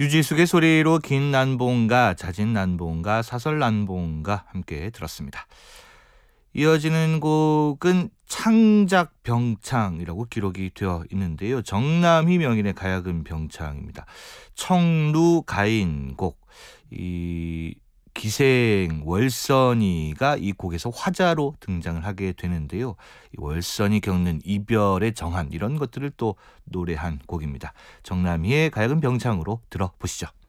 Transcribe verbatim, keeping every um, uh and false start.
유지숙의 소리로 긴 난봉가, 자진 난봉가, 사설 난봉가 함께 들었습니다. 이어지는 곡은 창작 병창이라고 기록이 되어 있는데요. 정남희 명인의 가야금 병창입니다. 청루 가인곡, 이 기생 월선이가 이 곡에서 화자로 등장을 하게 되는데요. 이 월선이 겪는 이별의 정한, 이런 것들을 또 노래한 곡입니다. 정남희의 가야금 병창으로 들어보시죠.